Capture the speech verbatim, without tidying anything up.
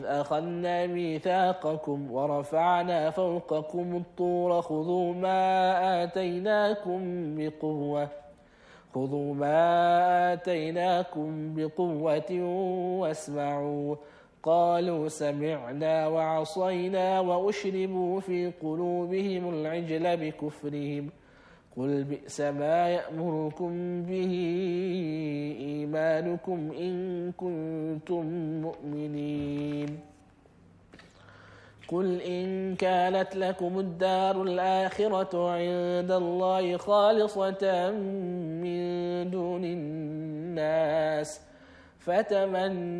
أخذنا ميثاقكم ورفعنا فوقكم الطور خذوا ما آتيناكم بقوة خذوا ما آتيناكم بقوة واسمعوا قالوا سمعنا وعصينا وأشربوا في قلوبهم العجل بكفرهم قل بئس ما يأمركم به إيمانكم إن كنتم مؤمنين قل إن كانت لكم الدار الآخرة عند الله خالصة من دون الناس فتمنوا